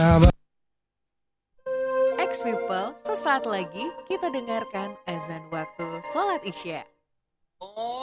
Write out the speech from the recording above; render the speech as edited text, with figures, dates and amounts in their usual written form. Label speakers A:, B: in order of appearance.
A: Ex People, sesaat lagi kita dengarkan azan waktu sholat Isya.